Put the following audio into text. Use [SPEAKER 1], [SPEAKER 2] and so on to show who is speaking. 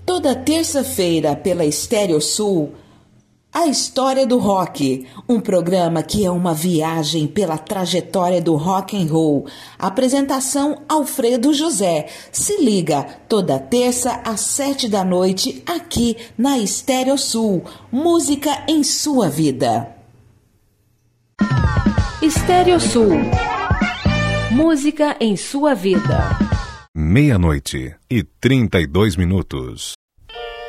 [SPEAKER 1] Toda terça-feira pela Estéreo Sul, A História do Rock, um programa que é uma viagem pela trajetória do rock and roll. Apresentação Alfredo José. Se liga, toda terça às 7 da noite, aqui na Estéreo Sul. Música em sua vida.
[SPEAKER 2] Estéreo Sul. Música em sua vida.
[SPEAKER 3] 00:32.